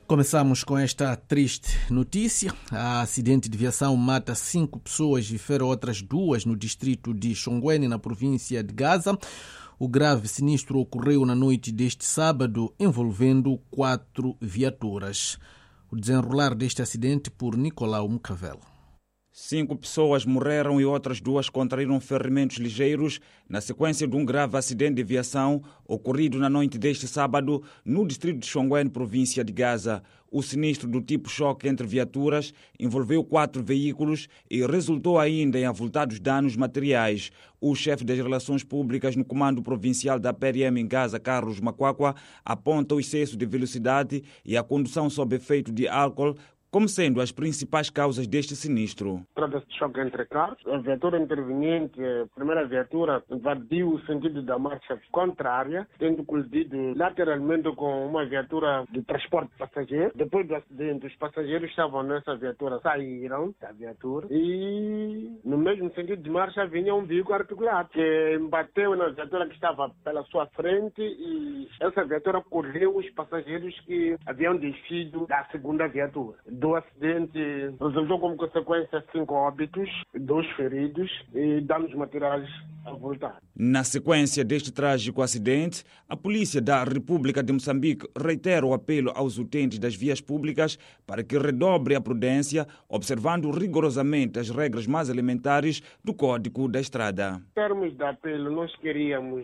Começamos com esta triste notícia. A acidente de viação mata 5 pessoas e fere outras 2 no distrito de Xongweni, na província de Gaza. O grave sinistro ocorreu na noite deste sábado, envolvendo 4 viaturas. O desenrolar deste acidente por Nicolau Mucavel. 5 pessoas morreram e outras 2 contraíram ferimentos ligeiros na sequência de um grave acidente de aviação ocorrido na noite deste sábado no distrito de Xongweni, província de Gaza. O sinistro do tipo choque entre viaturas envolveu 4 veículos e resultou ainda em avultados danos materiais. O chefe das relações públicas no comando provincial da PRM em Gaza, Carlos Makwakwa, aponta o excesso de velocidade e a condução sob efeito de álcool como sendo as principais causas deste sinistro. Trata-se de choque entre carros. A viatura interveniente, a primeira viatura, invadiu o sentido da marcha contrária, tendo colidido lateralmente com uma viatura de transporte de passageiros. Depois do acidente, os passageiros que estavam nessa viatura saíram da viatura e, no mesmo sentido de marcha, vinha um veículo articulado que embateu na viatura que estava pela sua frente e essa viatura correu os passageiros que haviam descido da segunda viatura. Do acidente resultou como consequência 5 óbitos, 2 feridos e danos materiais avultados. Na sequência deste trágico acidente, a Polícia da República de Moçambique reitera o apelo aos utentes das vias públicas para que redobre a prudência, observando rigorosamente as regras mais elementares do Código da Estrada. Em termos de apelo, nós queríamos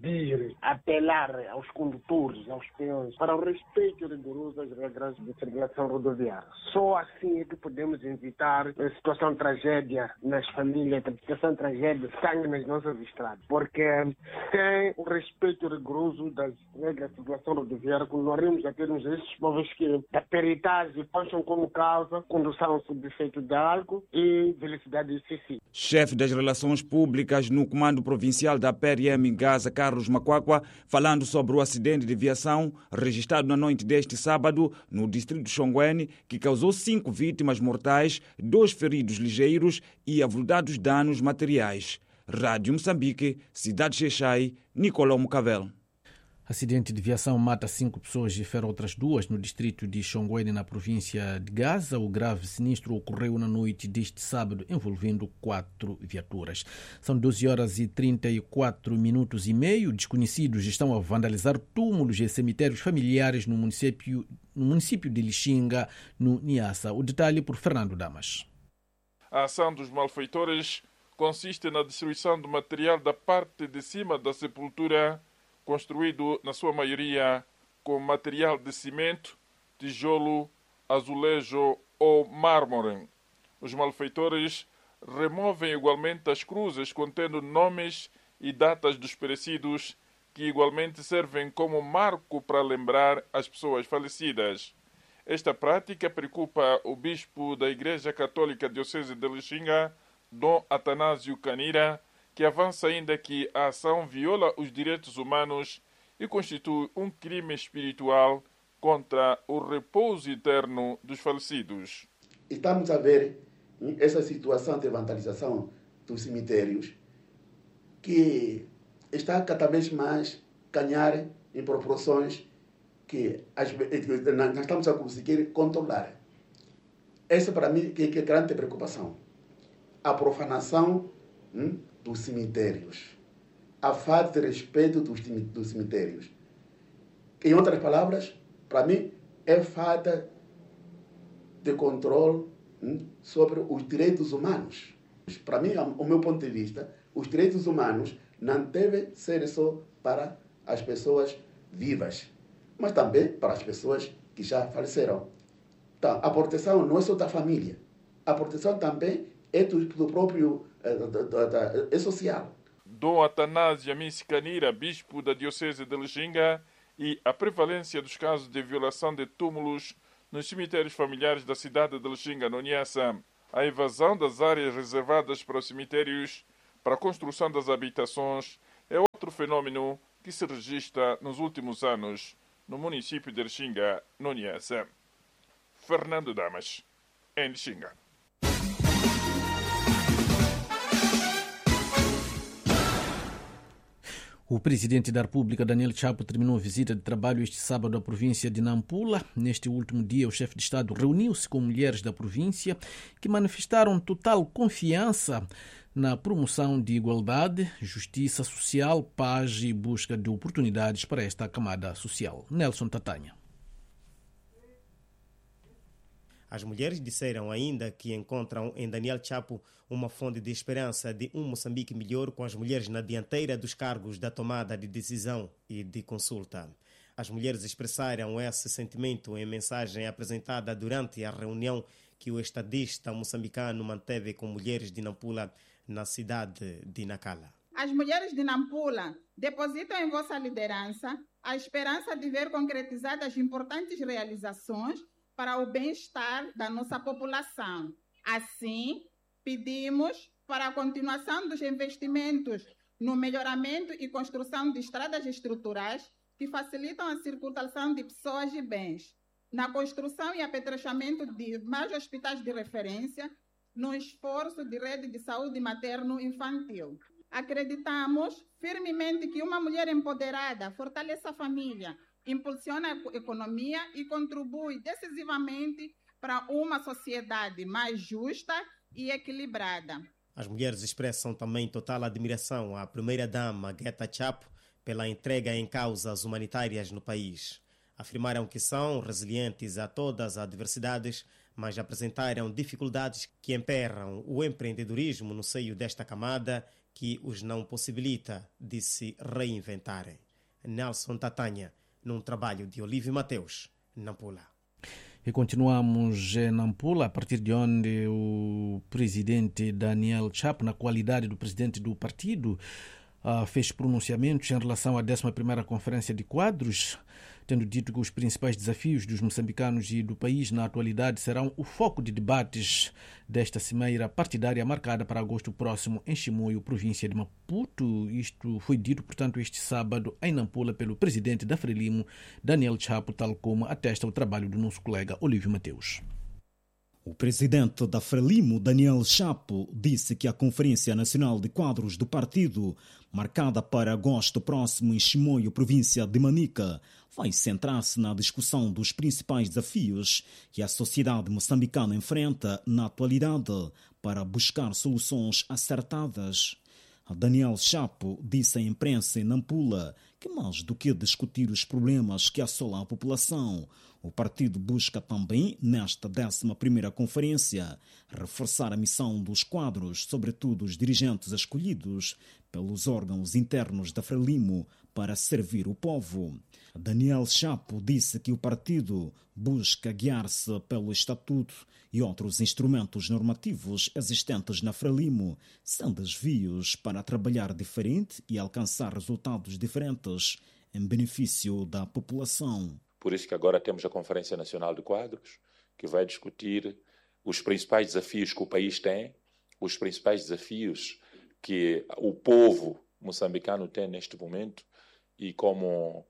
apelar aos condutores, aos peões, para o respeito rigoroso às regras de circulação rodoviária. Só assim é que podemos evitar a situação de tragédia nas famílias, a situação de tragédia de sangue nas nossas estradas. Porque sem o respeito rigoroso das regras de circulação rodoviária, continuaremos a ter esses móveis que a peritagem postam como causa condução sob efeito de álcool e velocidade excessiva. Chefe das relações públicas no comando provincial da PRM em Gaza, Carlos Makwakwa, falando sobre o acidente de viação registrado na noite deste sábado no distrito de Xongweni, que causou 5 vítimas mortais, 2 feridos ligeiros e avultados danos materiais. Rádio Moçambique, Cidade Xexai, Nicolau Mucavel. Acidente de viação mata 5 pessoas e fere outras 2 no distrito de Xongweni, na província de Gaza. O grave sinistro ocorreu na noite deste sábado, envolvendo 4 viaturas. São 12 horas e 34 minutos e meio. Desconhecidos estão a vandalizar túmulos e cemitérios familiares no município de Lixinga, no Niassa. O detalhe por Fernando Damas. A ação dos malfeitores consiste na destruição do material da parte de cima da sepultura, construído, na sua maioria, com material de cimento, tijolo, azulejo ou mármore. Os malfeitores removem igualmente as cruzes contendo nomes e datas dos perecidos, que igualmente servem como marco para lembrar as pessoas falecidas. Esta prática preocupa o bispo da Igreja Católica Diocese de Lixinga, Dom Atanásio Canira, que avança ainda que a ação viola os direitos humanos e constitui um crime espiritual contra o repouso eterno dos falecidos. Estamos a ver essa situação de vandalização dos cemitérios que está cada vez mais ganhar em proporções que nós estamos a conseguir controlar. Essa para mim que é grande preocupação. A profanação dos cemitérios, a falta de respeito dos cemitérios. Em outras palavras, para mim, é falta de controle sobre os direitos humanos. Para mim, ao meu ponto de vista, os direitos humanos não devem ser só para as pessoas vivas, mas também para as pessoas que já faleceram. Então, a proteção não é só da família, a proteção também é do próprio é social. Dom Atanásio Amici Canira, bispo da Diocese de Lixinga, e a prevalência dos casos de violação de túmulos nos cemitérios familiares da cidade de Lixinga, no Niassa. A invasão das áreas reservadas para os cemitérios para a construção das habitações é outro fenômeno que se registra nos últimos anos no município de Lixinga, no Niassa. Fernando Damas, em Lixinga. O presidente da República, Daniel Chapo, terminou a visita de trabalho este sábado à província de Nampula. Neste último dia, o chefe de Estado reuniu-se com mulheres da província que manifestaram total confiança na promoção de igualdade, justiça social, paz e busca de oportunidades para esta camada social. Nelson Tatanha. As mulheres disseram ainda que encontram em Daniel Chapo uma fonte de esperança de um Moçambique melhor, com as mulheres na dianteira dos cargos da tomada de decisão e de consulta. As mulheres expressaram esse sentimento em mensagem apresentada durante a reunião que o estadista moçambicano manteve com mulheres de Nampula na cidade de Nacala. As mulheres de Nampula depositam em vossa liderança a esperança de ver concretizadas importantes realizações para o bem-estar da nossa população. Assim, pedimos para a continuação dos investimentos no melhoramento e construção de estradas estruturais que facilitam a circulação de pessoas e bens, na construção e apetrechamento de mais hospitais de referência, no esforço de rede de saúde materno-infantil. Acreditamos firmemente que uma mulher empoderada fortalece a família, impulsiona a economia e contribui decisivamente para uma sociedade mais justa e equilibrada. As mulheres expressam também total admiração à primeira-dama Geta Chapo pela entrega em causas humanitárias no país. Afirmaram que são resilientes a todas as adversidades, mas apresentaram dificuldades que emperram o empreendedorismo no seio desta camada que os não possibilita de se reinventarem. Nelson Tatanha, num trabalho de Olívio Mateus, Nampula. E continuamos em Nampula, a partir de onde o presidente Daniel Chapo, na qualidade do presidente do partido, fez pronunciamentos em relação à 11ª Conferência de Quadros, tendo dito que os principais desafios dos moçambicanos e do país na atualidade serão o foco de debates desta cimeira partidária marcada para agosto próximo em Chimoio, província de Maputo. Isto foi dito, portanto, este sábado em Nampula pelo presidente da Frelimo, Daniel Chapo, tal como atesta o trabalho do nosso colega Olívio Mateus. O presidente da Frelimo, Daniel Chapo, disse que a Conferência Nacional de Quadros do partido, marcada para agosto próximo em Chimoio, província de Manica, vai centrar-se na discussão dos principais desafios que a sociedade moçambicana enfrenta na atualidade para buscar soluções acertadas. Daniel Chapo disse à imprensa em Nampula que, mais do que discutir os problemas que assolam a população, o partido busca também, nesta 11ª Conferência, reforçar a missão dos quadros, sobretudo os dirigentes escolhidos pelos órgãos internos da Frelimo, para servir o povo. Daniel Chapo disse que o partido busca guiar-se pelo Estatuto e outros instrumentos normativos existentes na Frelimo, sem desvios, para trabalhar diferente e alcançar resultados diferentes em benefício da população. Por isso que agora temos a Conferência Nacional de Quadros, que vai discutir os principais desafios que o país tem, os principais desafios que o povo moçambicano tem neste momento, e como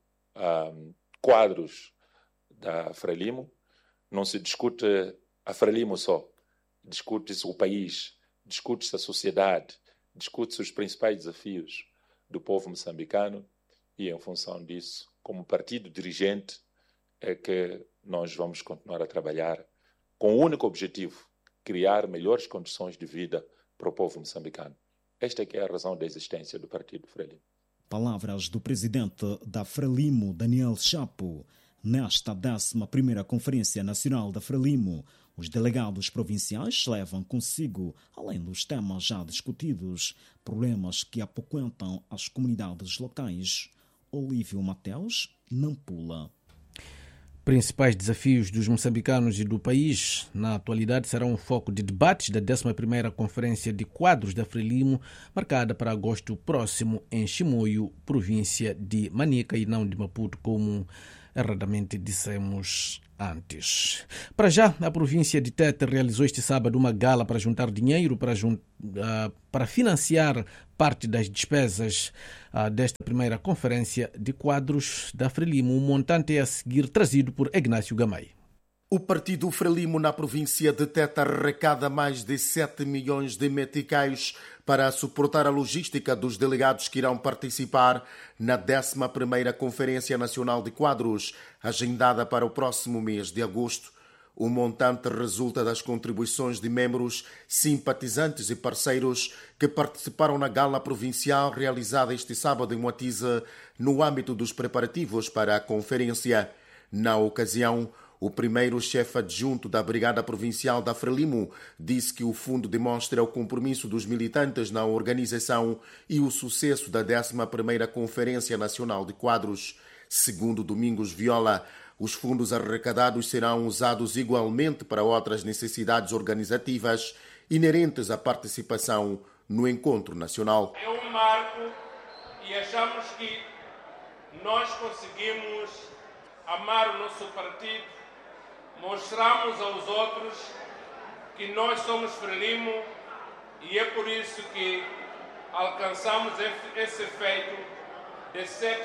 quadros da Frelimo, não se discute a Frelimo só, discute-se o país, discute-se a sociedade, discute-se os principais desafios do povo moçambicano, e em função disso, como partido dirigente, é que nós vamos continuar a trabalhar com o único objetivo, criar melhores condições de vida para o povo moçambicano. Esta é que é a razão da existência do Partido Frelimo. Palavras do presidente da Frelimo, Daniel Chapo. Nesta 11ª Conferência Nacional da Frelimo, os delegados provinciais levam consigo, além dos temas já discutidos, problemas que apoquentam as comunidades locais. Olívio Mateus, Nampula. Principais desafios dos moçambicanos e do país na atualidade serão o foco de debates da 11ª Conferência de Quadros da Frelimo, marcada para agosto próximo em Chimoio, província de Manica e não de Maputo, como erradamente dissemos antes. Para já, a província de Tete realizou este sábado uma gala para juntar dinheiro para financiar parte das despesas desta primeira conferência de quadros da Frelimo. O montante é a seguir trazido por Ignácio Gamay. O partido Frelimo na província de Teta arrecada mais de 7 milhões de meticais para suportar a logística dos delegados que irão participar na 11ª Conferência Nacional de Quadros, agendada para o próximo mês de agosto. O montante resulta das contribuições de membros, simpatizantes e parceiros que participaram na gala provincial realizada este sábado em Moatize, no âmbito dos preparativos para a conferência. Na ocasião, o primeiro chefe adjunto da Brigada Provincial da Frelimo disse que o fundo demonstra o compromisso dos militantes na organização e o sucesso da 11ª Conferência Nacional de Quadros. Segundo Domingos Viola, os fundos arrecadados serão usados igualmente para outras necessidades organizativas inerentes à participação no encontro nacional. É um marco e achamos que nós conseguimos amar o nosso partido. Mostramos aos outros que nós somos Frelimo e é por isso que alcançamos esse feito de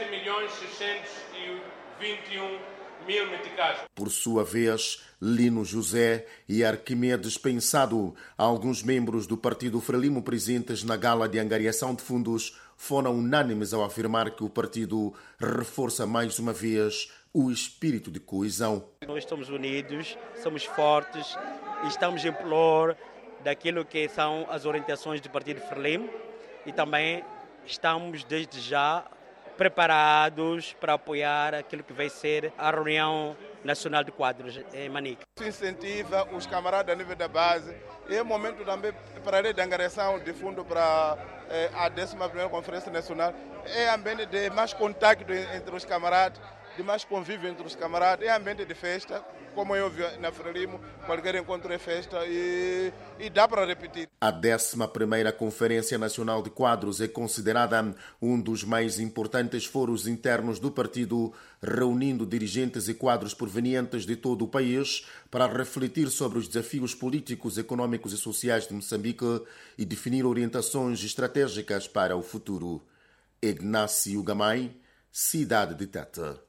7.621.000 meticais. Por sua vez, Lino José e Arquimedes Pensado, alguns membros do partido Frelimo presentes na gala de angariação de fundos, foram unânimes ao afirmar que o partido reforça mais uma vez o espírito de coesão. Nós estamos unidos, somos fortes e estamos em prol daquilo que são as orientações do partido Frelimo e também estamos desde já preparados para apoiar aquilo que vai ser a reunião nacional de quadros em Manica. Isso incentiva os camaradas a nível da base. É o momento também para a angariação de fundo para a 11ª Conferência Nacional. É ambiente de mais contato entre os camaradas, de mais convívio entre os camaradas. É ambiente de festa, como eu vi na Frelimo, qualquer encontro é festa e dá para repetir. A 11ª Conferência Nacional de Quadros é considerada um dos mais importantes foros internos do partido, reunindo dirigentes e quadros provenientes de todo o país para refletir sobre os desafios políticos, econômicos e sociais de Moçambique e definir orientações estratégicas para o futuro. Ignácio Gamay, Cidade de Teta.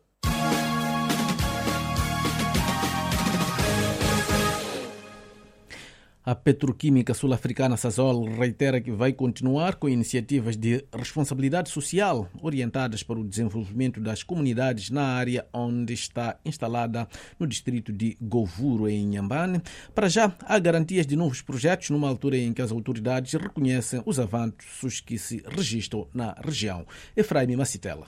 A petroquímica sul-africana Sasol reitera que vai continuar com iniciativas de responsabilidade social orientadas para o desenvolvimento das comunidades na área onde está instalada no distrito de Govuro, em Inhambane. Para já, há garantias de novos projetos numa altura em que as autoridades reconhecem os avanços que se registram na região. Efraim Macitela.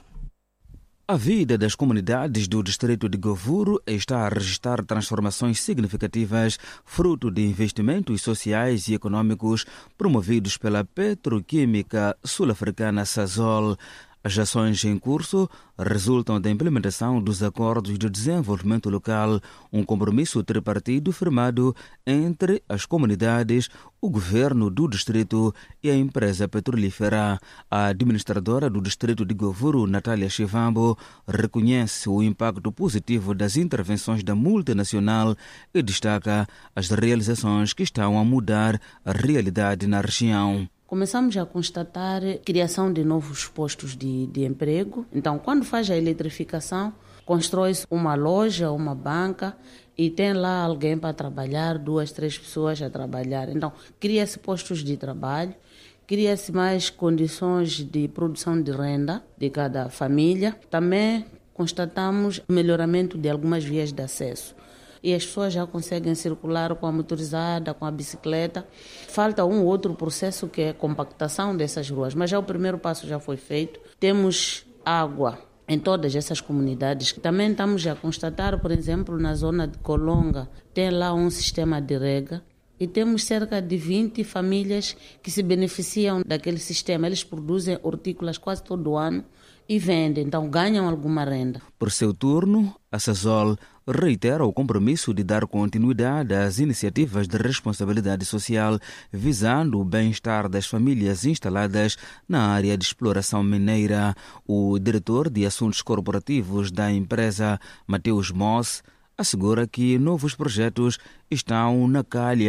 A vida das comunidades do distrito de Govuro está a registrar transformações significativas, fruto de investimentos sociais e econômicos promovidos pela petroquímica sul-africana Sasol. As ações em curso resultam da implementação dos acordos de desenvolvimento local, um compromisso tripartido firmado entre as comunidades, o governo do distrito e a empresa petrolífera. A administradora do distrito de Govuro, Natália Chivambo, reconhece o impacto positivo das intervenções da multinacional e destaca as realizações que estão a mudar a realidade na região. Começamos a constatar a criação de novos postos de emprego. Então, quando faz a eletrificação, constrói-se uma loja, uma banca e tem lá alguém para trabalhar, 2, 3 pessoas a trabalhar. Então, cria-se postos de trabalho, cria-se mais condições de produção de renda de cada família. Também constatamos melhoramento de algumas vias de acesso. E as pessoas já conseguem circular com a motorizada, com a bicicleta. Falta um outro processo que é a compactação dessas ruas, mas já o primeiro passo já foi feito. Temos água em todas essas comunidades. Também estamos a constatar, por exemplo, na zona de Colonga, tem lá um sistema de rega e temos cerca de 20 famílias que se beneficiam daquele sistema. Eles produzem hortícolas quase todo ano e vendem, então ganham alguma renda. Por seu turno, a Sasol reitera o compromisso de dar continuidade às iniciativas de responsabilidade social visando o bem-estar das famílias instaladas na área de exploração mineira. O diretor de assuntos corporativos da empresa, Mateus Moss, assegura que novos projetos estão na calha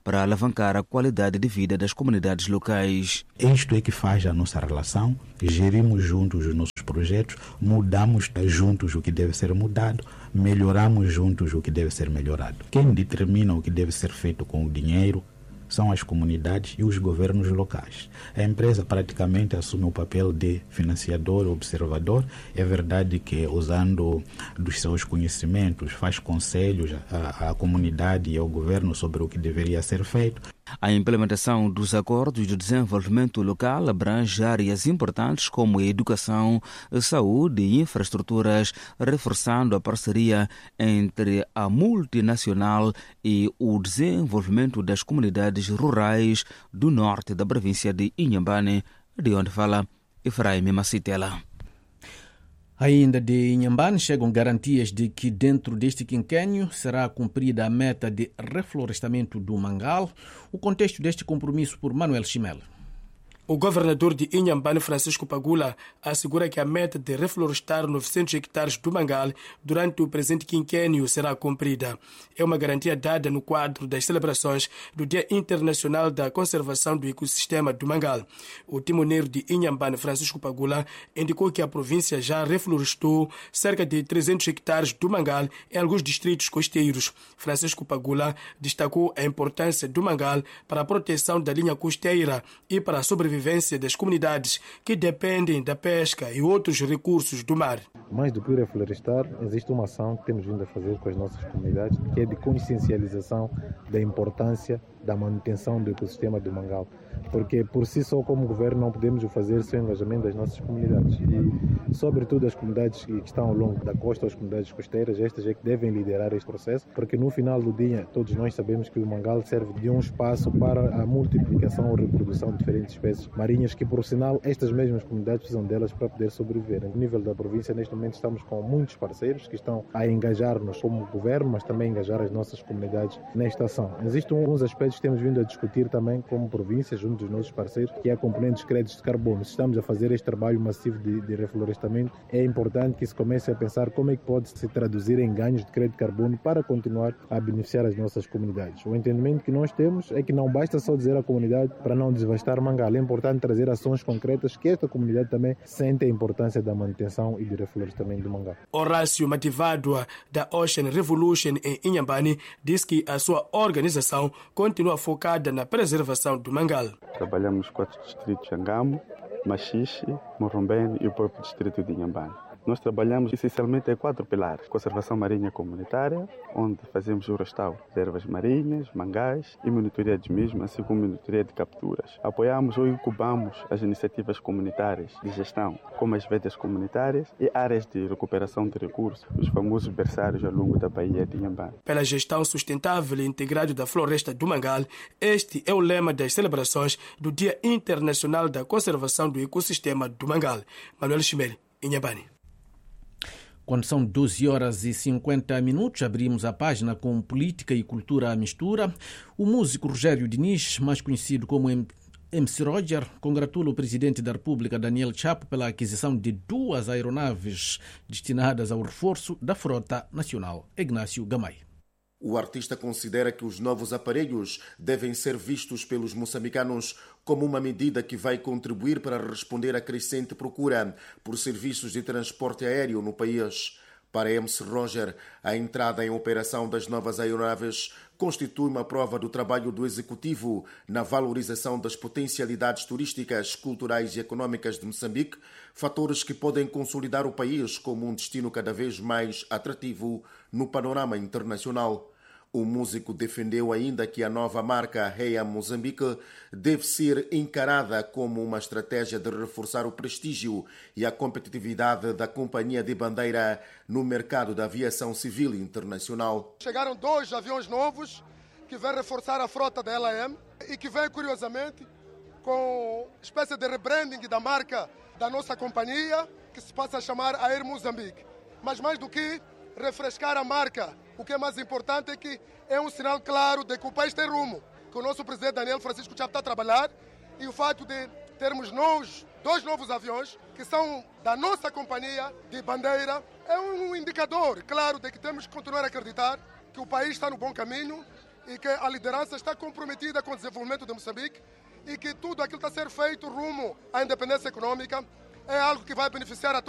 para alavancar a qualidade de vida das comunidades locais. Isto é que faz a nossa relação, gerimos juntos os nossos projetos, mudamos juntos o que deve ser mudado, melhoramos juntos o que deve ser melhorado. Quem determina o que deve ser feito com o dinheiro são as comunidades e os governos locais. A empresa praticamente assume o papel de financiador, observador. É verdade que, usando dos seus conhecimentos, faz conselhos à comunidade e ao governo sobre o que deveria ser feito. A implementação dos acordos de desenvolvimento local abrange áreas importantes como a educação, a saúde e infraestruturas, reforçando a parceria entre a multinacional e o desenvolvimento das comunidades rurais do norte da província de Inhambane, de onde fala Efraim Macitela. Ainda de Inhambane chegam garantias de que dentro deste quinquênio será cumprida a meta de reflorestamento do Mangal. O contexto deste compromisso por Manuel Chimel. O governador de Inhambane, Francisco Pagula, assegura que a meta de reflorestar 900 hectares do Mangal durante o presente quinquênio será cumprida. É uma garantia dada no quadro das celebrações do Dia Internacional da Conservação do Ecossistema do Mangal. O timoneiro de Inhambane, Francisco Pagula, indicou que a província já reflorestou cerca de 300 hectares do Mangal em alguns distritos costeiros. Francisco Pagula destacou a importância do Mangal para a proteção da linha costeira e para a sobrevivência das comunidades que dependem da pesca e outros recursos do mar. Mais do que reflorestar, existe uma ação que temos vindo a fazer com as nossas comunidades, que é de consciencialização da importância da manutenção do ecossistema do Mangal. Porque por si só, como governo, não podemos o fazer sem o engajamento das nossas comunidades. E, sobretudo, as comunidades que estão ao longo da costa, as comunidades costeiras, estas é que devem liderar este processo, porque no final do dia, todos nós sabemos que o Mangal serve de um espaço para a multiplicação ou reprodução de diferentes espécies marinhas, que, por sinal, estas mesmas comunidades precisam delas para poder sobreviver. No nível da província, neste momento, estamos com muitos parceiros que estão a engajar-nos como governo, mas também a engajar as nossas comunidades nesta ação. Existem alguns aspectos que temos vindo a discutir também como província, junto dos nossos parceiros, que é a componente dos créditos de carbono. Se estamos a fazer este trabalho massivo de reflorestamento, é importante que se comece a pensar como é que pode se traduzir em ganhos de crédito de carbono para continuar a beneficiar as nossas comunidades. O entendimento que nós temos é que não basta só dizer à comunidade para não devastar Mangal. É importante trazer ações concretas que esta comunidade também sente a importância da manutenção e do reflorestamento do Mangal. Horácio Mativadua, da Ocean Revolution em Inhambane, diz que a sua organização continua focada na preservação do Mangal. Trabalhamos 4 distritos: Angamo, Machixe, Morrombene e o próprio distrito de Inhambane. Nós trabalhamos essencialmente em 4 pilares: conservação marinha comunitária, onde fazemos o restauro de ervas marinhas, mangás e monitoria dos mesmos, assim como monitoria de capturas. Apoiamos ou incubamos as iniciativas comunitárias de gestão, como as vedas comunitárias e áreas de recuperação de recursos, os famosos berçários ao longo da Baía de Inhambane. Pela gestão sustentável e integrada da floresta do Mangal, este é o lema das celebrações do Dia Internacional da Conservação do Ecossistema do Mangal. Manuel Chimel, Inhambane. Quando são 12 horas e 50 minutos, abrimos a página com política e cultura à mistura. O músico Rogério Diniz, mais conhecido como MC Roger, congratula o presidente da República, Daniel Chapo, pela aquisição de 2 aeronaves destinadas ao reforço da frota nacional. Ignácio Gamay. O artista considera que os novos aparelhos devem ser vistos pelos moçambicanos como uma medida que vai contribuir para responder à crescente procura por serviços de transporte aéreo no país. Para MC Roger, a entrada em operação das novas aeronaves constitui uma prova do trabalho do Executivo na valorização das potencialidades turísticas, culturais e econômicas de Moçambique, fatores que podem consolidar o país como um destino cada vez mais atrativo no panorama internacional. O músico defendeu ainda que a nova marca Heya Moçambique deve ser encarada como uma estratégia de reforçar o prestígio e a competitividade da companhia de bandeira no mercado da aviação civil internacional. Chegaram 2 aviões novos que vêm reforçar a frota da LAM e que vêm, curiosamente, com espécie de rebranding da marca da nossa companhia, que se passa a chamar Air Moçambique. Mas mais do que refrescar a marca, o que é mais importante é que é um sinal claro de que o país tem rumo, que o nosso presidente Daniel Francisco Chapo está a trabalhar, e o fato de termos 2 novos aviões que são da nossa companhia de bandeira é um indicador claro de que temos que continuar a acreditar que o país está no bom caminho e que a liderança está comprometida com o desenvolvimento de Moçambique e que tudo aquilo que está a ser feito rumo à independência econômica é algo que vai beneficiar a todos.